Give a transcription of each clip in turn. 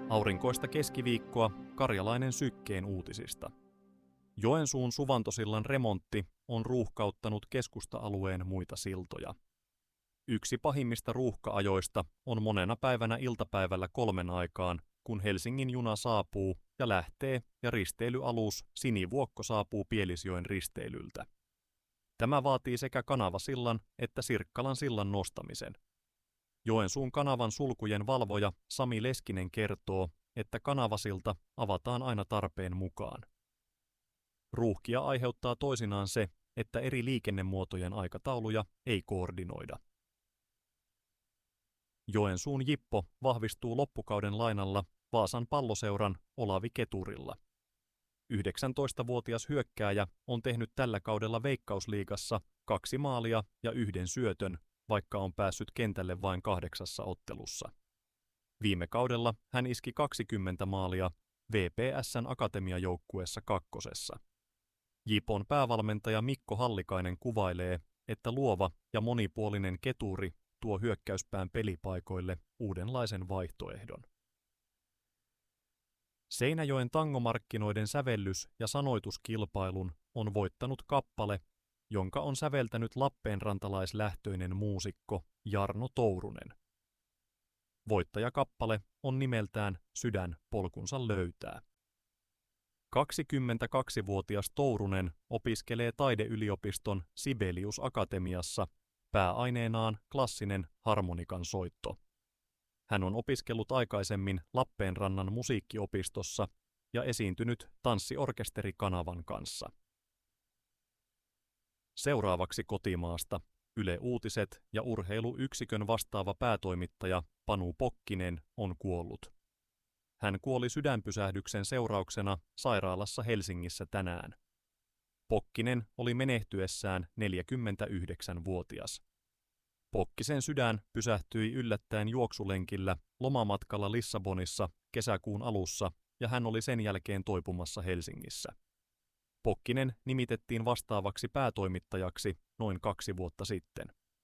Aurinkoista keskiviikkoa Karjalainen Sykkeen uutisista. Joensuun Suvantosillan remontti on ruuhkauttanut keskusta-alueen muita siltoja. Yksi pahimmista ruuhka-ajoista on monena päivänä iltapäivällä 3 aikaan, kun Helsingin juna saapuu ja lähtee ja risteilyalus Sinivuokko saapuu Pielisjoen risteilyltä. Tämä vaatii sekä Kanavasillan että Sirkkalan sillan nostamisen. Joensuun kanavan sulkujen valvoja Sami Leskinen kertoo, että Kanavasilta avataan aina tarpeen mukaan. Ruuhkia aiheuttaa toisinaan se, että eri liikennemuotojen aikatauluja ei koordinoida. Joensuun Jippo vahvistuu loppukauden lainalla Vaasan Palloseuran Olavi Keturilla. 19-vuotias hyökkääjä on tehnyt tällä kaudella Veikkausliigassa 2 maalia ja 1 syötön, vaikka on päässyt kentälle vain 8 ottelussa. Viime kaudella hän iski 20 maalia VPS:n akatemiajoukkueessa 2. Jipon päävalmentaja Mikko Hallikainen kuvailee, että luova ja monipuolinen Keturi tuo hyökkäyspään pelipaikoille uudenlaisen vaihtoehdon. Seinäjoen tangomarkkinoiden sävellys- ja sanoituskilpailun on voittanut kappale, jonka on säveltänyt lappeenrantalaislähtöinen muusikko Jarno Tourunen. Voittajakappale on nimeltään Sydän polkunsa löytää. 22-vuotias Tourunen opiskelee taideyliopiston Sibelius Akatemiassa pääaineenaan klassinen harmonikan soitto. Hän on opiskellut aikaisemmin Lappeenrannan musiikkiopistossa ja esiintynyt tanssiorkesteri Kanavan kanssa. Seuraavaksi kotimaasta Yle Uutiset ja urheiluyksikön vastaava päätoimittaja Panu Pokkinen on kuollut. Hän kuoli sydänpysähdyksen seurauksena sairaalassa Helsingissä tänään. Pokkinen oli menehtyessään 49-vuotias. Pokkisen sydän pysähtyi yllättäen juoksulenkillä lomamatkalla Lissabonissa kesäkuun alussa ja hän oli sen jälkeen toipumassa Helsingissä. Pokkinen nimitettiin vastaavaksi päätoimittajaksi noin 2 vuotta sitten.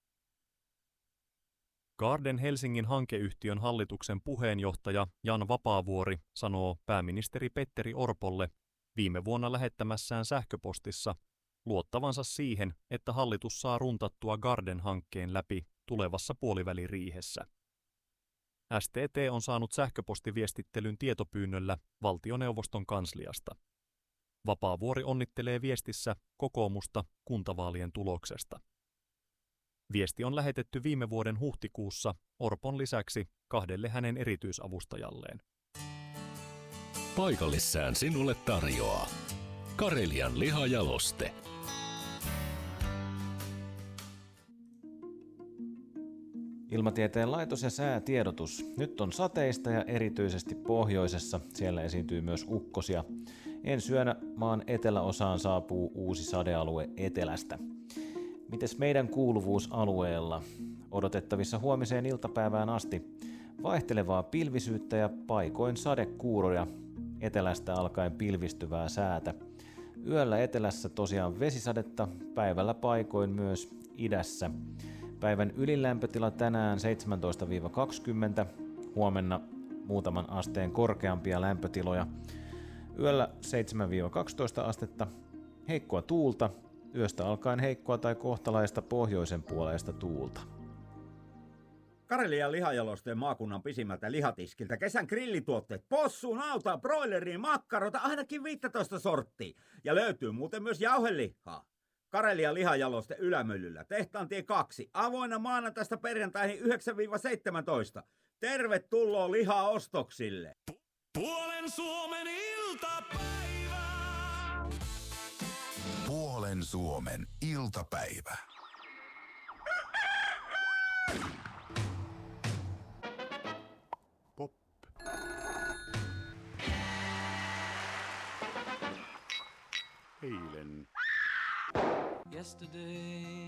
Garden Helsingin hankeyhtiön hallituksen puheenjohtaja Jan Vapaavuori sanoo pääministeri Petteri Orpolle viime vuonna lähettämässään sähköpostissa luottavansa siihen, että hallitus saa runtattua Garden-hankkeen läpi tulevassa puoliväliriihessä. STT on saanut sähköpostiviestittelyn tietopyynnöllä valtioneuvoston kansliasta. Vapaavuori onnittelee viestissä kokoomusta kuntavaalien tuloksesta. Viesti on lähetetty viime vuoden huhtikuussa Orpon lisäksi 2 hänen erityisavustajalleen. Paikallissään sinulle tarjoaa Karelian lihajaloste. Ilmatieteen laitos ja säätiedotus. Nyt on sateista ja erityisesti pohjoisessa. Siellä esiintyy myös ukkosia. Ensi yönä maan eteläosaan saapuu uusi sadealue etelästä. Mites meidän kuuluvuusalueella? Odotettavissa huomiseen iltapäivään asti vaihtelevaa pilvisyyttä ja paikoin sadekuuroja. Etelästä alkaen pilvistyvää säätä. Yöllä etelässä tosiaan vesisadetta, päivällä paikoin myös idässä. Päivän ylilämpötila tänään 17-20, huomenna muutaman asteen korkeampia lämpötiloja. Yöllä 7-12 astetta, heikkoa tuulta, yöstä alkaen heikkoa tai kohtalaista pohjoisen puoleista tuulta. Karelian lihajalosteen maakunnan pisimmältä lihatiskiltä kesän grillituotteet, possuun, nautaa, broileriin, makkarota, ainakin 15 sorttia. Ja löytyy muuten myös jauhelihaa. Karelian lihajaloste Ylämyllyllä, Tehtaantie 2, avoinna maanantaista perjantaihin 9-17. Tervetuloa lihaostoksille! Puolen Suomen iltapäivä! Puolen Suomen iltapäivä. Pop. Eilen. Yesterday.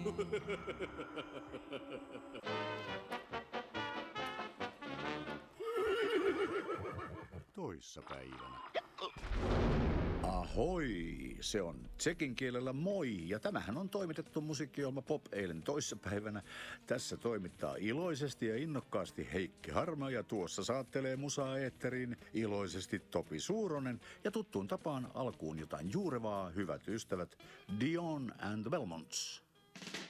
Toissa päivänä. Ahoi, se on tsekin kielellä moi, ja tämähän on toimitettu musiikkiohjelma Pop eilen toissapäivänä. Tässä toimittaa iloisesti ja innokkaasti Heikki Harma, ja tuossa saattelee musaa eetteriin iloisesti Topi Suuronen, ja tuttuun tapaan alkuun jotain juurevaa, hyvät ystävät, Dion and the Belmonts.